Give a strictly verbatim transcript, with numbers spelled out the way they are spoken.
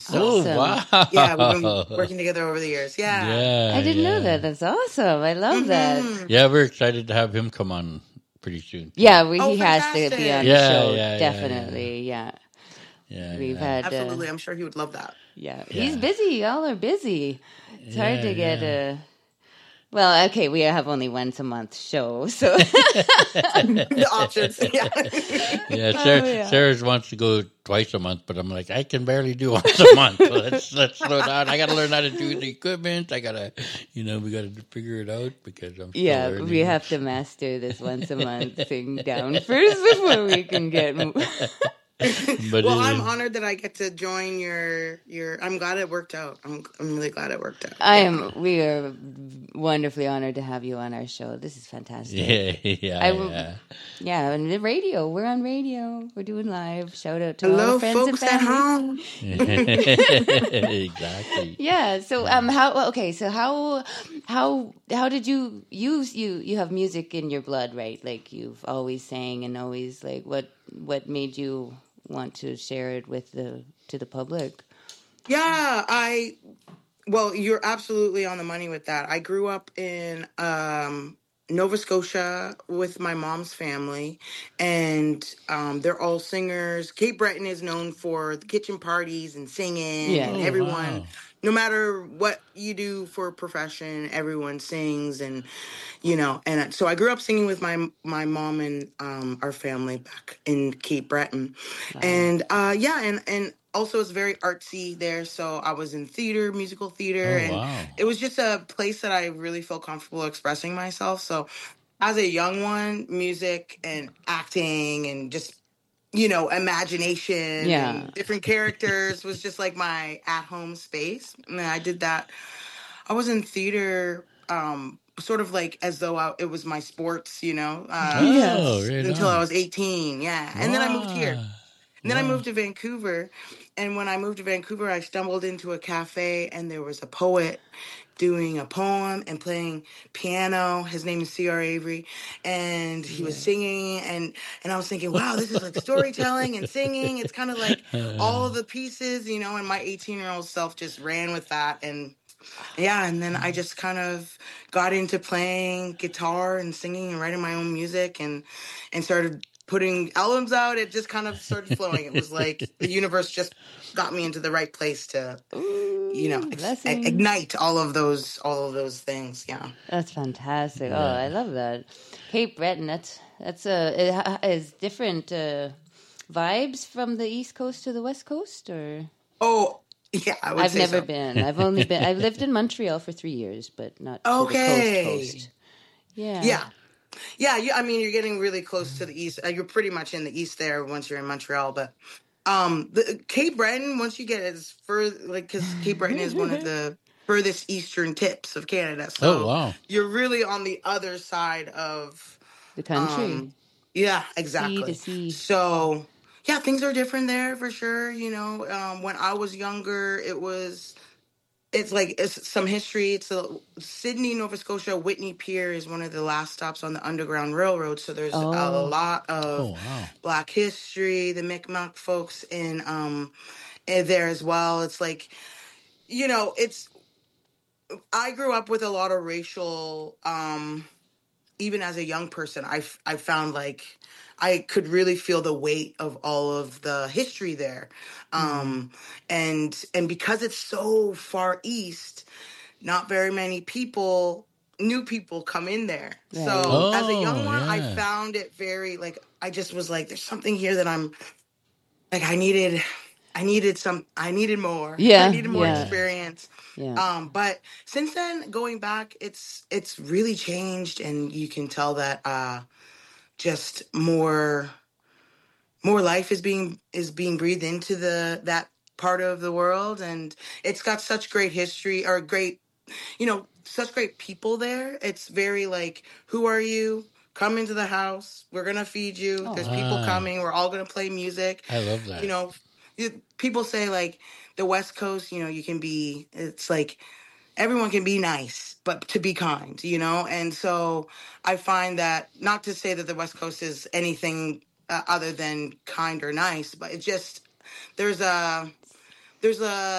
So Oh, Awesome. yeah, we've been wow. working together over the years. Yeah. Yeah, I didn't know yeah. that. That's awesome. I love that. Hmm. Yeah, we're excited to have him come on pretty soon too. Yeah, we, Oh, he has to be on fantastic. the Yeah, show. yeah, yeah, yeah. Definitely. Yeah. Yeah, We've yeah. had, uh, Absolutely. I'm sure he would love that. yeah, he's Yeah. busy. Y'all are busy. It's hard Yeah, to get yeah. a, well, okay, we have only once a month show. So, The options. Yeah. Yeah, oh, Sarah, yeah. Sarah's wants to go twice a month, but I'm like, I can barely do once a month. Let's let's slow down. I got to learn how to do the equipment. I gotta, you know, we got to figure it out because I'm still Yeah, we learning. have to master this once a month thing down first before we can get. But Well, it I'm is, honored that I get to join your your. I'm glad it worked out. I'm I'm really glad it worked out. I Yeah. am. We are wonderfully honored to have you on our show. This is fantastic. yeah, I yeah, will. yeah. Yeah, and the radio. We're on radio. We're doing live. Shout out to all the Hello, friends and folks at family. home. Exactly. Yeah. So, um, how? Okay. So, how, how, how did you use you? You have music in your blood, right? Like you've always sang and always like what? What made you want to share it with the to the public? Yeah, I well, you're absolutely on the money with that. I grew up in um Nova Scotia with my mom's family, and um, they're all singers. Cape Breton is known for the kitchen parties and singing, and Yeah. Oh everyone, wow. no matter what you do for a profession, everyone sings, and you know. And so I grew up singing with my my mom and um, our family back in Cape Breton, Wow. and uh, yeah, and and also it's very artsy there. So I was in theater, musical theater, Oh and wow. it was just a place that I really felt comfortable expressing myself. So as a young one, music and acting and just, you know, imagination Yeah. and different characters was just like my at home space. And I did that. I was in theater, um, sort of like as though I, it was my sports, you know, uh, Yeah. Oh, since right until I on. was eighteen. Yeah. And then I moved here. Wow. And then I Wow. moved to Vancouver. And when I moved to Vancouver, I stumbled into a cafe and there was a poet doing a poem and playing piano. His name is C R. Avery. And he was Yeah. singing and and I was thinking, wow, this is like storytelling and singing. It's kind of like all of the pieces, you know, and my eighteen-year-old self just ran with that. And yeah, and then I just kind of got into playing guitar and singing and writing my own music and and started putting albums out. It just kind of started flowing. It was like the universe just got me into the right place to, you know, Ooh, ex- i- blessings. ignite all of those all of those things. Yeah. That's fantastic. Oh, Yeah. I love that. Cape Breton. That's that's a it ha- is different uh, vibes from the East Coast to the West Coast, or Oh, yeah, I would I've say never so. been. I've only been. I've lived in Montreal for three years, but not to the coast Okay. coast. Yeah. Yeah. Yeah, you, I mean, you're getting really close to the east. Uh, you're pretty much in the east there once you're in Montreal, but um, the Cape Breton, once you get as further, like, because Cape Breton is one of the furthest eastern tips of Canada, Oh so wow. you're really on the other side of, The country, um, yeah, sea to exactly. sea. So yeah, things are different there for sure. You know, um, when I was younger, it was it's like it's some history. It's a Sydney, Nova Scotia. Whitney Pier is one of the last stops on the Underground Railroad. So there's a Oh, lot Oh of wow. Black history. The Mi'kmaq folks in um in there as well. It's like you know, it's I grew up with a lot of racial. Um, even as a young person, I f- I found like I could really feel the weight of all of the history there, mm, um, and and because it's so far east not very many people, new people come in there. right. So as a young Oh one, I yeah. found it very like I just was like, there's something here that I'm like I needed I needed some I needed more. I Yeah, needed more yeah, Yeah. experience. yeah. Um, but since then, going back, it's it's really changed and you can tell that uh just more more life is being is being breathed into the that part of the world and it's got such great history or great you know, such great people there. It's very like, who are you? Come into the house. We're gonna feed you. There's Oh, people Ah, coming. We're all gonna play music. I love You that. know, you- people say like the West Coast. You know, you can be. It's like everyone can be nice, but to be kind. You know, and so I find that not to say that the West Coast is anything uh, other than kind or nice, but it just there's a there's a